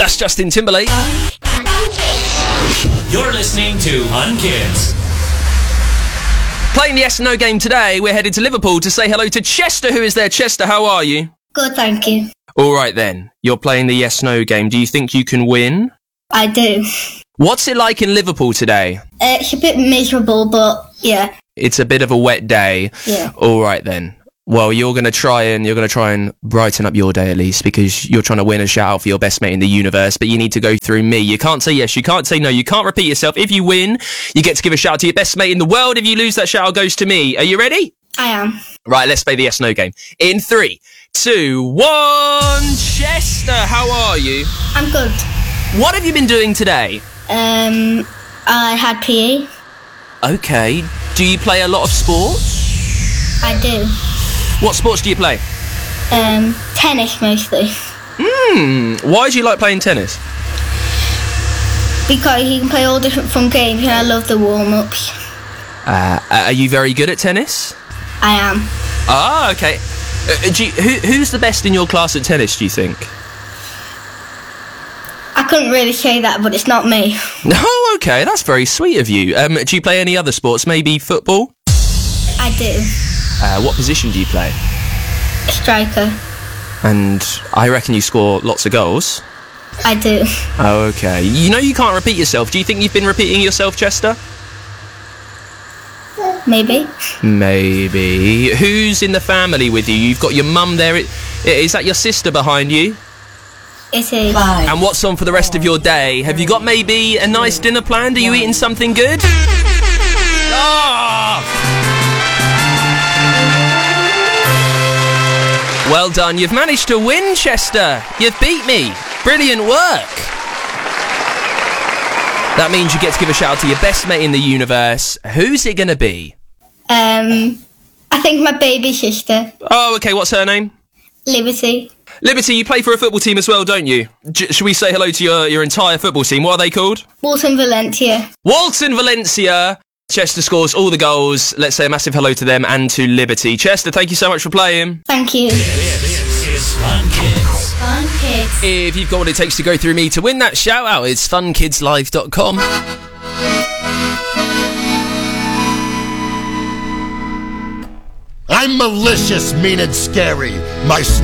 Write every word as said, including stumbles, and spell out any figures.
That's Justin Timberlake. You're listening to Fun Kids. Playing the yes no game today, we're headed to Liverpool to say hello to Chester, who is there. Chester, how are you? Good, thank you. All right then, you're playing the yes no game. Do you think you can win? I do. What's it like in Liverpool today? Uh, it's a bit miserable, but yeah. It's a bit of a wet day. Yeah. All right then. Well, you're going to try and you're going to try and brighten up your day at least, because you're trying to win a shout out for your best mate in the universe, but you need to go through me. You can't say yes, you can't say no, you can't repeat yourself. If you win, you get to give a shout out to your best mate in the world. If you lose, that shout out goes to me. Are you ready? I am. Right, let's play the yes no game. In three, two, one. Chester, how are you? I'm good. What have you been doing today? Um, I had P E. Okay. Do you play a lot of sports? I do. What sports do you play? Um, tennis mostly. Hmm. Why do you like playing tennis? Because you can play all different fun games and I love the warm-ups. Uh, are you very good at tennis? I am. Ah, okay. Uh, do you, who, who's the best in your class at tennis, do you think? I couldn't really say that, but it's not me. Oh, okay. That's very sweet of you. Um, do you play any other sports? Maybe football? I do. Uh, what position do you play? Striker. And I reckon you score lots of goals. I do. Oh, okay. You know you can't repeat yourself. Do you think you've been repeating yourself, Chester? Maybe. Maybe. Who's in the family with you? You've got your mum there. Is that your sister behind you? It is. Five. And what's on for the rest of your day? Have you got maybe a nice dinner planned? Are you eating something good? Oh! Well done. You've managed to win, Chester. You've beat me. Brilliant work. That means you get to give a shout out to your best mate in the universe. Who's it going to be? Um, I think my baby sister, Oh, okay. What's her name? Liberty. Liberty, you play for a football team as well, don't you? J- should we say hello to your, your entire football team? What are they called? Walton Valencia. Walton Valencia. Chester scores all the goals. Let's say a massive hello to them and to Liberty. Chester, thank you so much for playing. Thank you. This is Fun Kids. Fun Kids. If you've got what it takes to go through me to win that shout out, it's fun kids live dot com. I'm malicious, mean and scary. My